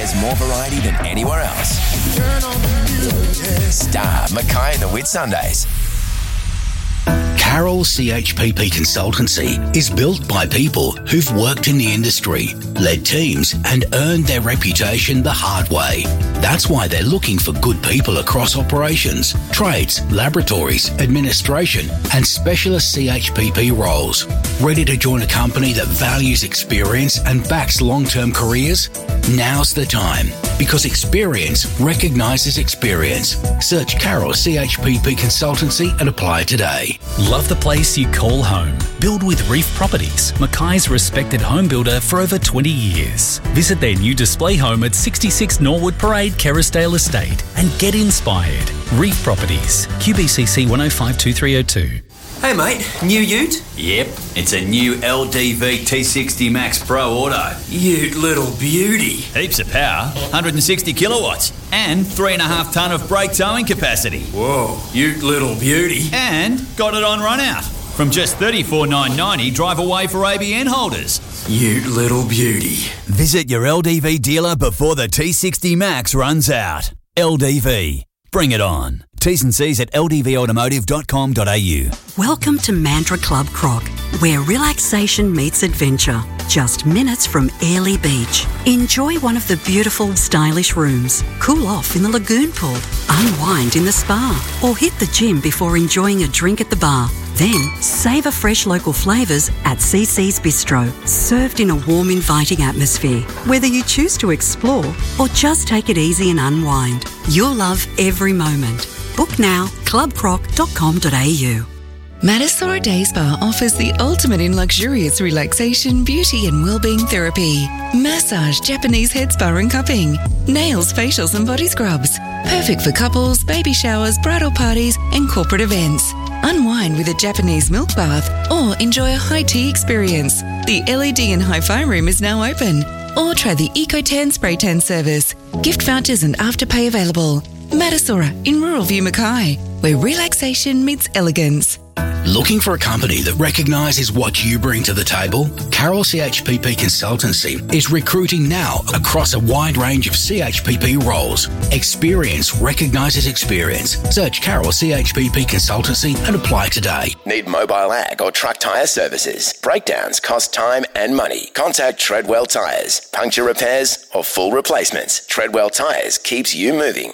There's more variety than anywhere else. Star, Mackay and the Whitsundays. Carroll CHPP Consultancy is built by people who've worked in the industry, led teams and earned their reputation the hard way. That's why they're looking for good people across operations, trades, laboratories, administration and specialist CHPP roles. Ready to join a company that values experience and backs long-term careers? Now's the time, because experience recognises experience. Search Carroll CHPP Consultancy and apply today. Love the place you call home? Build with Reef Properties, Mackay's respected home builder for over 20 years. Visit their new display home at 66 Norwood Parade, Kerrisdale Estate and get inspired. Reef Properties, QBCC 1052302. Hey mate, new ute? Yep, it's a new LDV T60 Max Pro Auto. Ute little beauty. Heaps of power, 160 kilowatts, and 3.5 tonne of brake towing capacity. Whoa, ute little beauty. And got it on run out. From just $34,990 drive away for ABN holders. Ute little beauty. Visit your LDV dealer before the T60 Max runs out. LDV. Bring it on. T's and C's at ldvautomotive.com.au. Welcome to Mantra Club Croc, where relaxation meets adventure. Just minutes from Airlie Beach. Enjoy one of the beautiful, stylish rooms. Cool off in the lagoon pool. Unwind in the spa. Or hit the gym before enjoying a drink at the bar. Then, savour fresh local flavours at CC's Bistro, served in a warm, inviting atmosphere. Whether you choose to explore or just take it easy and unwind, you'll love every moment. Book now, clubcroc.com.au. Madasora Day Spa offers the ultimate in luxurious relaxation, beauty and wellbeing therapy. Massage, Japanese head spa and cupping. Nails, facials and body scrubs. Perfect for couples, baby showers, bridal parties and corporate events. Unwind with a Japanese milk bath or enjoy a high tea experience. The LED and hi-fi room is now open. Or try the EcoTan spray tan service. Gift vouchers and afterpay available. Madasora in Rural View, Mackay, where relaxation meets elegance. Looking for a company that recognises what you bring to the table? Carroll CHPP Consultancy is recruiting now across a wide range of CHPP roles. Experience recognises experience. Search Carroll CHPP Consultancy and apply today. Need mobile ag or truck tyre services? Breakdowns cost time and money. Contact Treadwell Tyres. Puncture repairs or full replacements. Treadwell Tyres keeps you moving.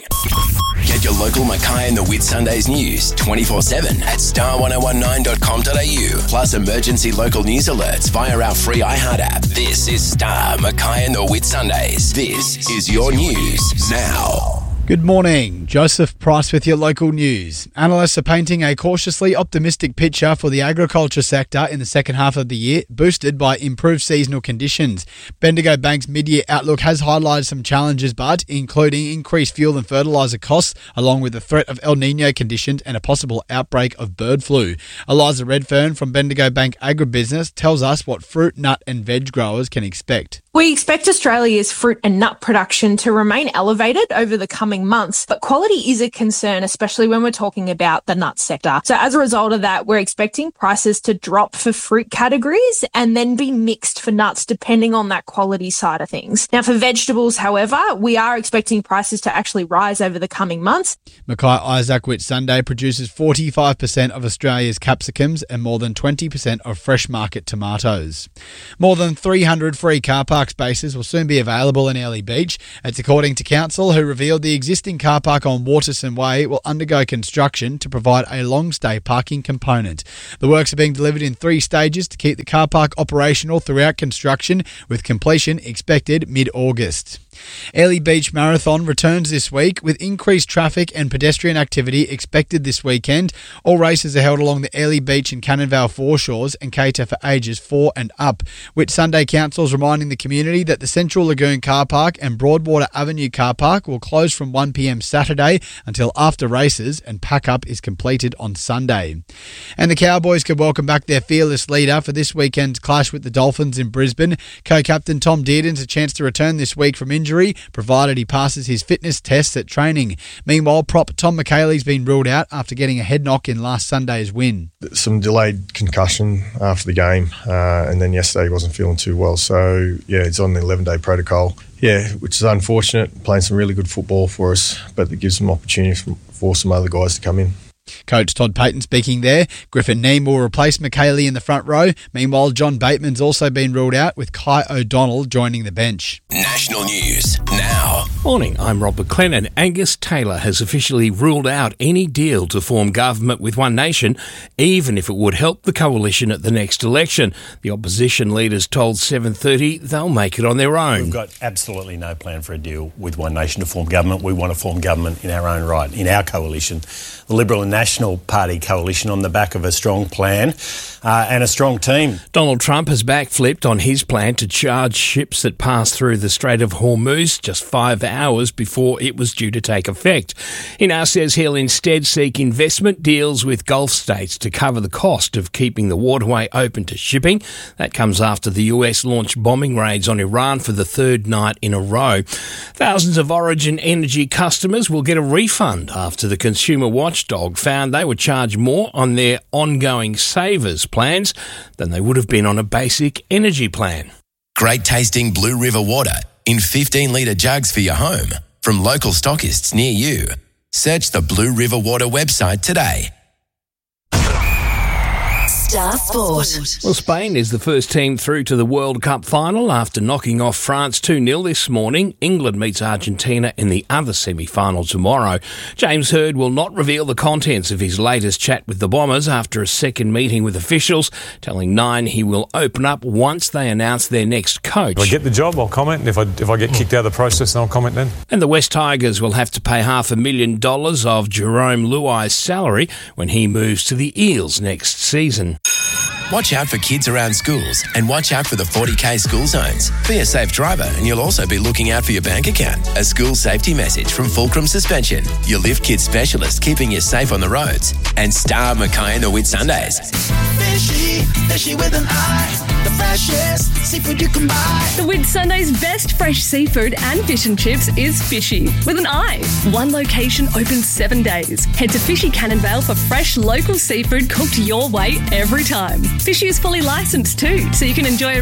Get your local Mackay and the Whitsundays news 24/7 at star1019.com.au. Plus emergency local news alerts via our free iHeart app. This is Star, Mackay and the Whitsundays. This is your news now. Good morning. Joseph Price with your local news. Analysts are painting a cautiously optimistic picture for the agriculture sector in the second half of the year, boosted by improved seasonal conditions. Bendigo Bank's mid-year outlook has highlighted some challenges, but including increased fuel and fertiliser costs, along with the threat of El Nino conditions and a possible outbreak of bird flu. Eliza Redfern from Bendigo Bank Agribusiness tells us what fruit, nut and veg growers can expect. We expect Australia's fruit and nut production to remain elevated over the coming months, but quality is a concern, especially when we're talking about the nut sector. So as a result of that, we're expecting prices to drop for fruit categories and then be mixed for nuts, depending on that quality side of things. Now, for vegetables, however, we are expecting prices to actually rise over the coming months. Mackay Isaac Whitsunday produces 45% of Australia's capsicums and more than 20% of fresh market tomatoes. More than 300 free car park spaces will soon be available in Airlie Beach. It's according to council, who revealed the existing car park on Waterson Way will undergo construction to provide a long stay parking component. The works are being delivered in 3 stages to keep the car park operational throughout construction, with completion expected mid-August. Airlie Beach Marathon returns this week with increased traffic and pedestrian activity expected this weekend. All races are held along the Airlie Beach and Cannonvale foreshores and cater for ages 4 and up. Whitsunday Council's reminding the community that the Central Lagoon Car Park and Broadwater Avenue Car Park will close from 1 p.m. Saturday until after races, and pack-up is completed on Sunday. And the Cowboys could welcome back their fearless leader for this weekend's clash with the Dolphins in Brisbane. Co-captain Tom Dearden's a chance to return this week from injury, provided he passes his fitness tests at training. Meanwhile, prop Tom McKaylee's been ruled out after getting a head knock in last Sunday's win. Some delayed concussion after the game, and then yesterday he wasn't feeling too well. So, yeah, it's on the 11-day protocol. Yeah, which is unfortunate, playing some really good football for us, but it gives some opportunities for some other guys to come in. Coach Todd Payton speaking there. Griffin Neame will replace McKaylee in the front row. Meanwhile, John Bateman's also been ruled out, with Kai O'Donnell joining the bench. National news now. Morning, I'm Rob McLennan. Angus Taylor has officially ruled out any deal to form government with One Nation, even if it would help the coalition at the next election. The opposition leaders told 7:30 they'll make it on their own. We've got absolutely no plan for a deal with One Nation to form government. We want to form government in our own right, in our coalition, the Liberal and National Party coalition, on the back of a strong plan and a strong team. Donald Trump has backflipped on his plan to charge ships that pass through the Strait of Hormuz just 5 hours before it was due to take effect. He now says he'll instead seek investment deals with Gulf states to cover the cost of keeping the waterway open to shipping. That comes after the US launched bombing raids on Iran for the third night in a row. Thousands of Origin Energy customers will get a refund after the consumer watchdog found they would charge more on their ongoing savers plans than they would have been on a basic energy plan. Great tasting Blue River water in 15-litre jugs for your home from local stockists near you. Search the Blue River Water website today. Star Sport. Well, Spain is the first team through to the World Cup final after knocking off France 2-0 this morning. England meets Argentina in the other semi-final tomorrow. James Hird will not reveal the contents of his latest chat with the Bombers after a second meeting with officials, telling Nine he will open up once they announce their next coach. If I get the job, I'll comment. If I get kicked out of the process, then I'll comment then. And the West Tigers will have to pay $500,000 of Jerome Luai's salary when he moves to the Eels next season. Watch out for kids around schools and watch out for the 40K school zones. Be a safe driver and you'll also be looking out for your bank account. A school safety message from Fulcrum Suspension, your lift kit specialist keeping you safe on the roads. And Star Mackay and the Whitsundays. Fishy with an eye, the freshest seafood you can buy. The Whitsundays' best fresh seafood and fish and chips is Fishy with an eye. One location open 7 days. Head to Fishy Cannonvale for fresh local seafood cooked your way every time. Fishy is fully licensed too, so you can enjoy a